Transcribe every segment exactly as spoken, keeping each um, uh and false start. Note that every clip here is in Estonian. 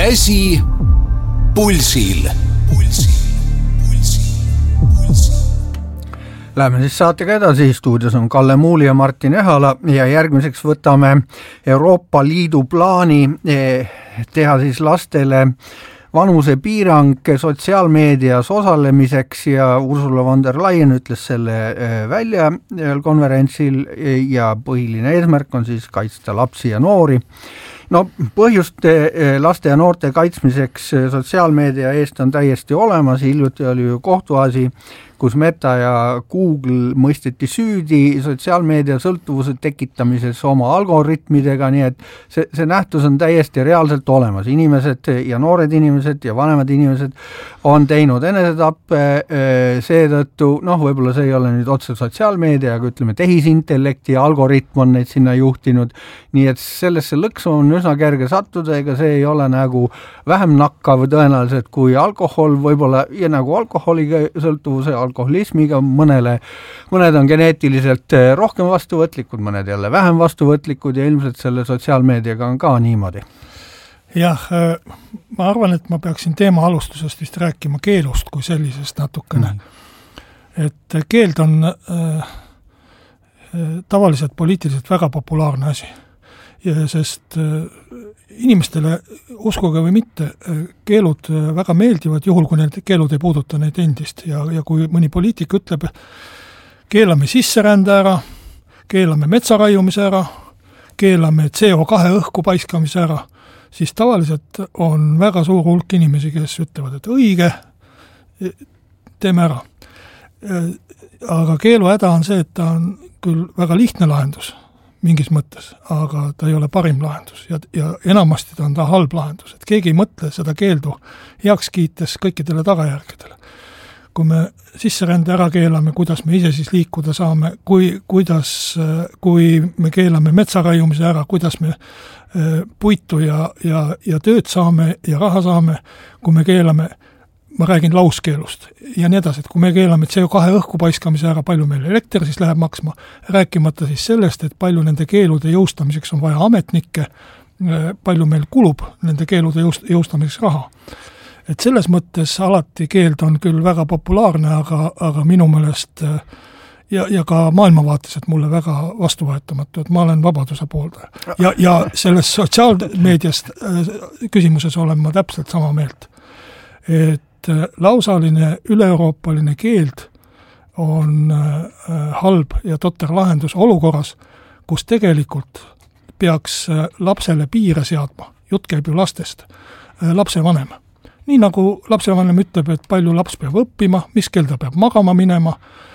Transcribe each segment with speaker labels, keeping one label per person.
Speaker 1: Käsi pulsil.
Speaker 2: Läheme siis saatega edasi, stuudios on Kalle Muuli ja Martin Ehala ja järgmiseks võtame Euroopa Liidu plaani teha siis lastele vanusepiirang sotsiaalmeedias osalemiseks ja Ursula von der Leyen ütles selle välja konverentsil ja põhiline eesmärk on siis kaitsta lapsi ja noori. No põhjust laste ja noorte kaitsmiseks sotsiaalmeedia eest on täiesti olemas, hiljuti oli ju kohtuasi, kus Meta ja Google mõisteti süüdi sotsiaalmeedia sõltuvuse tekitamises oma algoritmidega, nii et see, see nähtus on täiesti reaalselt olemas. Inimesed ja noored inimesed ja vanemad inimesed on teinud enesetappe seetõttu, noh, võib-olla see ei ole nüüd otse sotsiaalmeedia, aga ütleme tehisintellekti ja algoritm on neid sinna juhtinud, nii et sellesse lõksu on üsna kerge sattuda, ega see ei ole nagu vähem nakkav tõenäoliselt kui alkohol, võib-olla ja nagu alkoholiga sõltuvuse alkoholismiga, mõnele, mõned on geneetiliselt rohkem vastuvõtlikud, mõned jälle vähem vastuvõtlikud ja ilmselt selle sotsiaalmeediaga on ka niimoodi.
Speaker 3: Jah, ma arvan, et ma peaksin teema alustusest vist rääkima keelust kui sellisest natukene. Mm. Et keeld on äh, tavaliselt poliitiliselt väga populaarne asi, ja sest äh, inimestele, uskuge või mitte, keelud väga meeldivad, juhul kui need keelud ei puuduta neid endist ja, ja kui mõni poliitik ütleb, keelame sisserände ära, keelame metsaraiumise ära, keelame C O kahe õhku paiskamise ära, siis tavaliselt on väga suur hulk inimesi, kes ütlevad, et õige, teeme ära. Aga keelu häda on see, et ta on küll väga lihtne lahendus, mingis mõttes, aga ta ei ole parim lahendus ja, ja enamasti ta on ta halb lahendus, et keegi ei mõtle seda keeldu heaks kiites kõikidele tagajärgedele. Kui me sisserände ära keelame, kuidas me ise siis liikuda saame, kui, kuidas, kui me keelame metsaraiumise ära, kuidas me puitu ja, ja, ja tööd saame ja raha saame, kui me keelame, ma räägin lauskeelust ja nii edasi, et kui me keelame C O kahe õhku paiskamise ära, palju meil elekter siis läheb maksma, rääkimata siis sellest, et palju nende keelude jõustamiseks on vaja ametnikke, palju meil kulub nende keelude jõust, jõustamiseks raha. Et selles mõttes alati keeld on küll väga populaarne, aga, aga minu meelest ja, ja ka maailmavaateliselt mulle väga vastuvõetamatu, et ma olen vabaduse pooldaja. Ja, ja selles sotsiaalmeediast küsimuses olen ma täpselt sama meelt. Et lausaline üle-euroopaline keeld on halb ja totter lahendus olukorras, kus tegelikult peaks lapsele piire seadma, jutt käib ju lastest, lapsevanem. Nii nagu lapsevanem ütleb, et palju laps peab õppima, mis kell ta peab magama minema,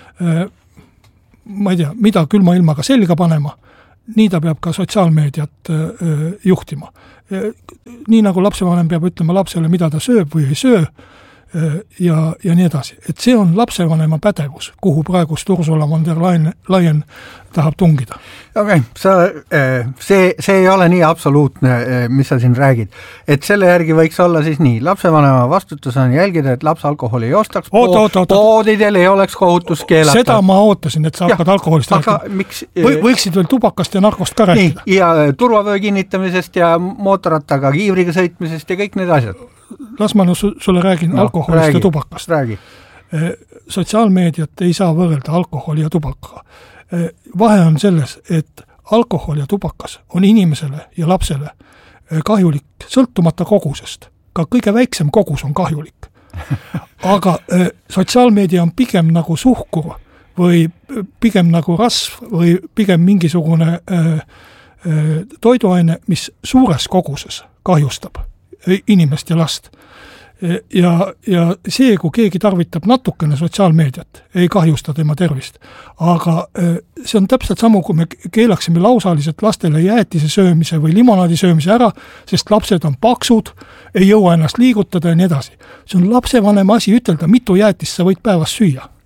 Speaker 3: ma ei tea, mida külma ilmaga selga panema, nii ta peab ka sotsiaalmeediat juhtima. Nii nagu lapsevanem peab ütlema lapsele, mida ta sööb või ei söö, ja, ja nii edasi. Et see on lapsevanema pädevus, kuhu praegust Ursula von der Leyen tahab tungida.
Speaker 2: Okei, okay, see, see ei ole nii absoluutne, mis sa siin räägid. Et selle järgi võiks olla siis nii, lapsevanema vastutus on jälgida, et laps alkoholi ei ostaks,
Speaker 3: oot, oot, oot,
Speaker 2: poodidel ei oleks kohutus keelata.
Speaker 3: Seda ma ootasin, et sa ja, hakkad alkoholist rääkida. Või, võiksid veel tupakast ja narkost ka rääkida.
Speaker 2: Nii, ja turvavöö kinnitamisest ja mootorrattaga kiivriga sõitmisest ja kõik need asjad.
Speaker 3: Las ma no sulle räägin no, alkoholist räägi, ja tubakast.
Speaker 2: Räägi.
Speaker 3: Sotsiaalmeediat ei saa võrrelda alkoholi ja tubakaga. Vahe on selles, et alkohol ja tubakas on inimesele ja lapsele kahjulik sõltumata kogusest. Ka kõige väiksem kogus on kahjulik. Aga sotsiaalmeedia on pigem nagu suhkur või pigem nagu rasv või pigem mingisugune toiduaine, mis suures koguses kahjustab inimest ja last. Ja, ja see, kui keegi tarvitab natukene sotsiaalmeediat, ei kahjusta tema tervist. Aga see on täpselt samu, kui me keelaksime lausaliselt lastele jäätise söömise või limonaadi söömise ära, sest lapsed on paksud, ei jõua ennast liigutada ja nii edasi. See on lapsevanema asi ütelda, mitu jäätist sa võid päevas süüa.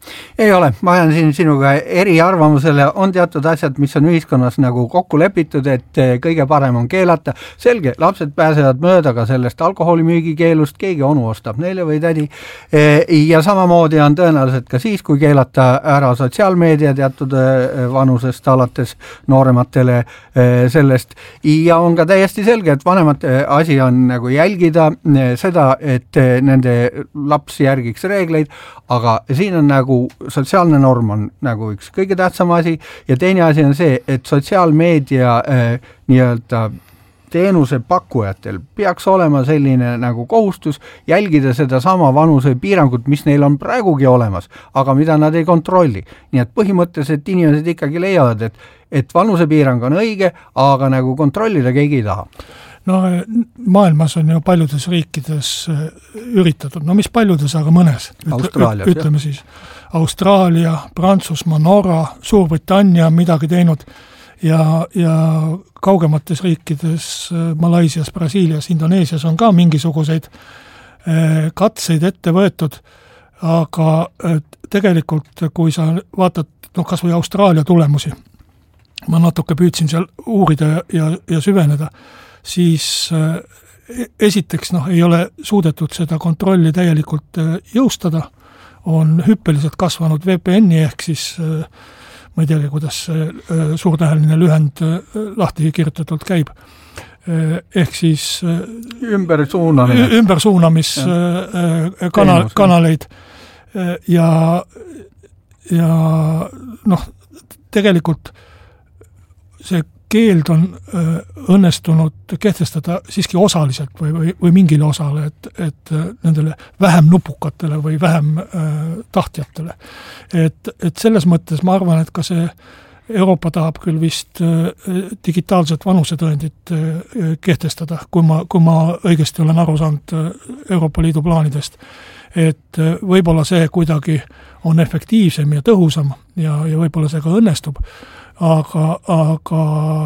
Speaker 2: Ei ole, ma jään siin sinuga eriarvamusele, on teatud asjad, mis on ühiskonnas nagu kokku lepitud, et kõige parem on keelata. Selge, lapsed pääsevad mööda ka sellest alkoholimüügi keelust, keegi onu ostab neile või tädi. Ja samamoodi on tõenäoliselt ka siis, kui keelata ära sotsiaalmeedia teatud vanusest alates noorematele sellest. Ja on ka täiesti selge, et vanemate asi on nagu jälgida seda, et nende laps järgiks reegleid, aga siin on nagu sotsiaalne norm on nagu üks kõige tähtsam asi ja teine asi on see, et sotsiaalmeedia eh, nii-öelda teenuse pakkujatel peaks olema selline nagu kohustus jälgida seda sama vanuse piirangut, mis neil on praegugi olemas, aga mida nad ei kontrolli. Nii et põhimõtteliselt inimesed ikkagi leiavad, et, et vanusepiirang on õige, aga nagu kontrollida keegi ei taha.
Speaker 3: No maailmas on ju paljudes riikides üritatud, no mis paljudes, aga mõnes.
Speaker 2: Austraalias,
Speaker 3: ütleme siis Austraalia, Prantsusmaa, Norra, Suurbritannia on midagi teinud ja, ja kaugemates riikides, Malaisias, Brasiilias, Indoneesias on ka mingisuguseid katseid ette võetud, aga tegelikult kui sa vaatad, no kas või Austraalia tulemusi, ma natuke püüdsin seal uurida ja, ja süveneda, siis esiteks noh, ei ole suudetud seda kontrolli täielikult jõustada, on hüppeliselt kasvanud V P N-i ehk siis ma ei teagi, kuidas suurtäheline lühend lahti kirjutatult käib. Ehk siis
Speaker 2: ümbersuunamine.
Speaker 3: ümbersuunamis kanal, kanaleid ja, ja noh, tegelikult see keeld on õnnestunud kehtestada siiski osaliselt või, või, või mingile osale, et, et nendele vähem nupukatele või vähem äh, tahtjatele. Et, et selles mõttes ma arvan, et ka see Euroopa tahab küll vist äh, digitaalset vanusetõendit äh, kehtestada, kui ma, kui ma õigesti olen aru saanud äh, Euroopa Liidu plaanidest. Et äh, võib-olla see kuidagi on efektiivsem ja tõhusam ja, ja võib-olla see ka õnnestub, aga, aga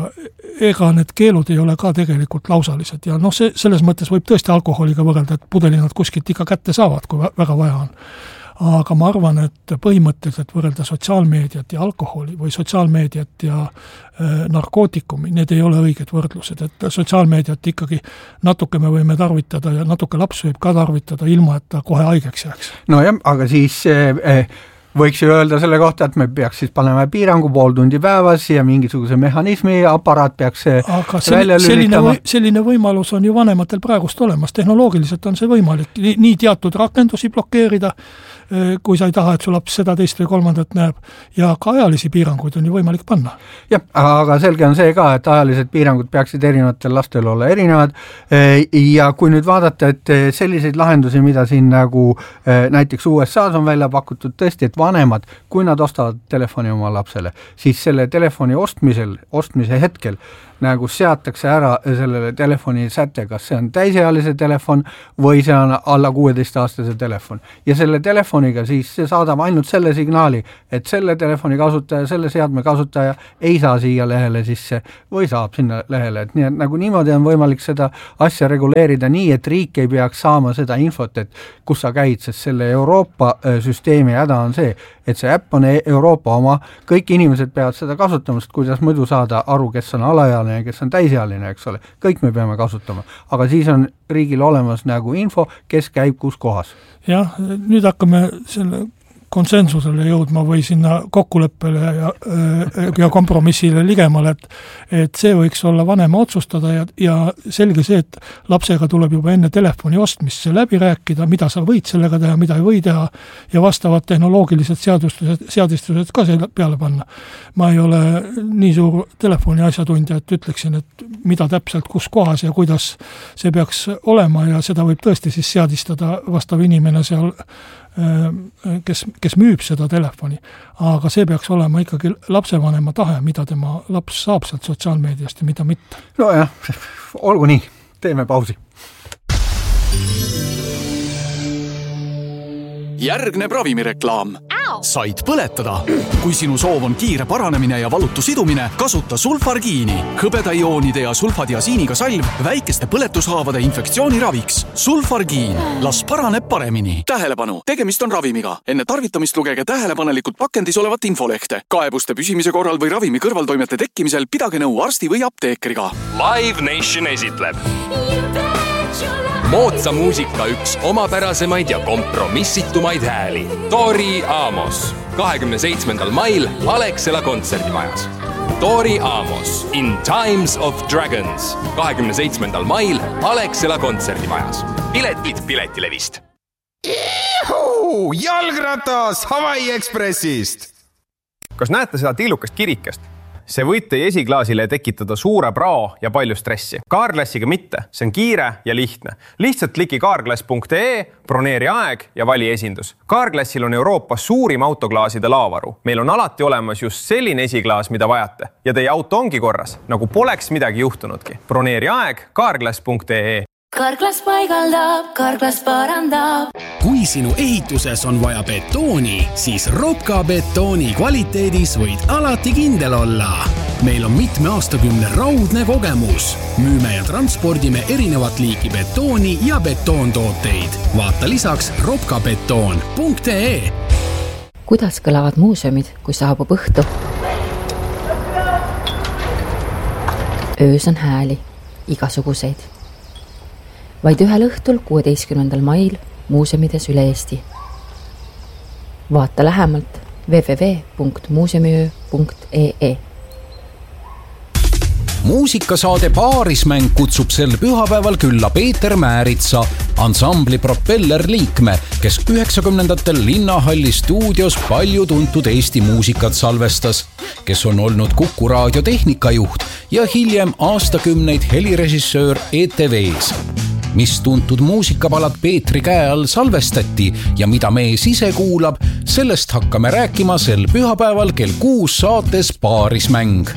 Speaker 3: ega need keelud ei ole ka tegelikult lausalised ja noh, see, selles mõttes võib tõesti alkoholiga võrrelda, et pudeli nad kuskilt ikka kätte saavad, kui väga vaja on. Aga ma arvan, et põhimõtteliselt võrrelda sotsiaalmeediat ja alkoholi või sotsiaalmeediat ja äh, narkootikumi, need ei ole õiged võrdlused, et sotsiaalmeediat ikkagi natuke me võime tarvitada ja natuke laps võib ka tarvitada ilma, et ta kohe haigeks jääks.
Speaker 2: No jah, aga siis eh, võiks ju öelda selle kohta, et me peaks siis panema piirangu pool tundi päevas ja mingisuguse mehhanismi aparaat peaks
Speaker 3: aga välja selline, või, selline võimalus on ju vanematel praegust olemas, tehnoloogiliselt on see võimalik, nii, nii teatud rakendusi blokeerida, kui sa ei taha, et su laps seda teist või kolmandat näeb, ja ka ajalisi piiranguid on ju võimalik panna.
Speaker 2: Jah, aga selge on see ka, et ajalised piirangud peaksid erinevatel lastel olla erinevad ja kui nüüd vaadata, et selliseid lahendusi, mida siin nagu näiteks U S A-s on välja pakutud tõesti, et vanemad, kui nad ostavad telefoni oma lapsele, siis selle telefoni ostmisel, ostmise hetkel nagu seatakse ära sellele telefoni säte, kas see on täisealise telefon või see on alla kuueteistaastase telefon. Ja selle telefoniga siis see saadab ainult selle signaali, et selle telefoni kasutaja, selle seadme kasutaja ei saa siia lehele sisse või saab sinna lehele. Et nii, et nagu niimoodi on võimalik seda asja reguleerida nii, et riik ei peaks saama seda infot, et kus sa käid, sest selle Euroopa süsteemi häda on see, et see äpp on Euroopa oma, kõik inimesed peavad seda kasutamast, kuidas muidu saada aru, kes on alaealine ja kes on täisealine, eks ole. Kõik me peame kasutama, aga siis on riigil olemas nagu info, kes käib kus kohas.
Speaker 3: Jah, nüüd hakkame selle konsensusele jõudma või sinna kokkuleppele ja, ja kompromissile ligemale, et, et see võiks olla vanema otsustada ja, ja selge see, et lapsega tuleb juba enne telefoni ostmist see läbi rääkida, mida sa võid sellega teha, mida ei või teha ja vastavad tehnoloogilised seadustused, seadistused ka selle peale panna. Ma ei ole nii suur telefoni asjatundja, et ütleksin, et mida täpselt kus kohas ja kuidas see peaks olema ja seda võib tõesti siis seadistada vastav inimene seal kes, kes müüb seda telefoni, aga see peaks olema ikkagi lapsevanema tahe, mida tema laps saab sealt sotsiaalmeediast ja mida mitte.
Speaker 2: No jah, olgu nii, teeme pausi.
Speaker 1: Järgneb ravimireklaam. said põletada. Kui sinu soov on kiire paranemine ja valutu sidumine, kasuta sulfargiini. Hõbedaioonide ja sulfadiasiiniga salv väikeste põletushaavade infektsiooniraviks. Sulfargiin. Las paraneb paremini. Tähelepanu. Tegemist on ravimiga. Enne tarvitamist lugege tähelepanelikult pakendis olevat infolehte. Kaebuste püsimise korral või ravimi kõrvaltoimete tekkimisel pidage nõu arsti või apteekriga.
Speaker 4: Live Nation esitleb moodsa muusika üks omapärasemaid ja kompromissitumaid hääli. Tori Amos. kahekümne seitsmendal mail Alexela kontserdimajas. Tori Amos in Times of Dragons. kahekümne seitsmendal mail Alexela kontserdimajas. Piletid Piletilevist.
Speaker 5: Ihu! Jalgratas Hawaii Expressist! Kas näete seda tillukast kirikest? See võib teie esiklaasile tekitada suure prao ja palju stressi. Carglassiga mitte, see on kiire ja lihtne. Lihtsalt kliki carglass punkt ee, broneeri aeg ja vali esindus. Carglassil on Euroopas suurim autoklaaside laavaru. Meil on alati olemas just selline esiklaas, mida vajate. Ja teie auto ongi korras, nagu poleks midagi juhtunudki. Broneeri aeg carglass punkt ee.
Speaker 6: Carglass paigaldab, Carglass parandab.
Speaker 1: Kui sinu ehituses on vaja betooni, siis Robka betooni kvaliteedis võid alati kindel olla. Meil on mitme aastakümne raudne kogemus. Müüme ja transpordime erinevat liiki betooni ja betoontooteid. Vaata lisaks robka betoon punkt ee.
Speaker 7: Kuidas kõlavad muuseumid, kui saabub õhtu? Öös on hääli, igasuguseid. Vaid ühel õhtul kuueteistkümnendal mail muuseumides üle Eesti. Vaata lähemalt w w w punkt muuseumiöö punkt ee.
Speaker 1: Muusikasaade Paarismäng kutsub sel pühapäeval külla Peeter Määritsa, ansambli Propeller liikme, kes üheksakümnendatel Linnahalli stuudios palju tuntud Eesti muusikat salvestas, kes on olnud Kuku raadio tehnikajuht ja hiljem aastakümneid helirežissöör E T V's. Mis tuntud muusikapalad Peetri käe all salvestati ja mida mees ise kuulab, sellest hakkame rääkima sel pühapäeval kell kuus saates Paarismäng.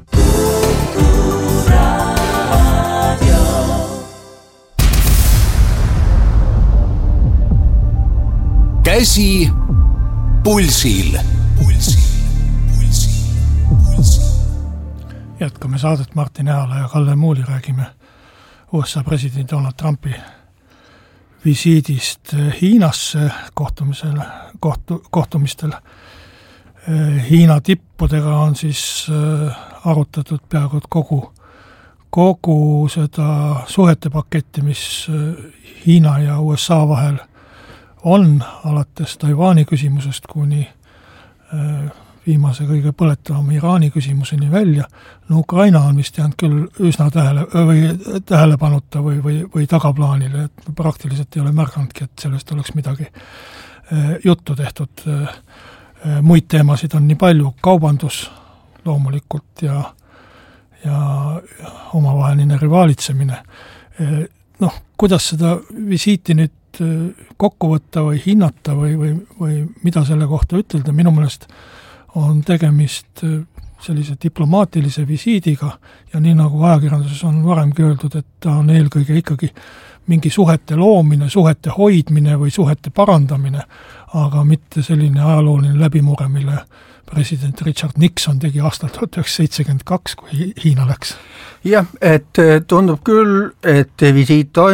Speaker 1: Käsi pulsil. Pulsil. Pulsil. Pulsil.
Speaker 3: Jätkame saadet Martin Ehala ja Kalle Muuli räägime U S A president Donald Trumpi visiidist Hiinasse kohtumisel, kohtu, kohtumistel. Hiina tippudega on siis arutatud peaaegu kogu, kogu seda suhete paketti, mis Hiina ja U S A vahel on, alates Taiwani küsimusest kuni viimase kõige põletavama Iraani küsimuseni välja. No Ukraina on vist jäänud küll üsna tähele, või tähelepanuta või, või, või tagaplaanile, et praktiliselt ei ole märganudki, et sellest oleks midagi juttu tehtud. Muid teemasid on nii palju, kaubandus loomulikult ja, ja omavaheline rivaalitsemine. Noh, kuidas seda visiiti nüüd kokku võtta või hinnata või, või, või mida selle kohta ütelda, minu meelest on tegemist sellise diplomaatilise visiidiga ja nii nagu ajakirjanduses on varemgi öeldud, et ta on eelkõige ikkagi mingi suhete loomine, suhete hoidmine või suhete parandamine, aga mitte selline ajalooline läbimure, mille president Richard Nixon tegi aastal tuhat üheksasada seitsekümmend kaks, kui Hiina läks.
Speaker 2: Jah, et tundub küll, et visiit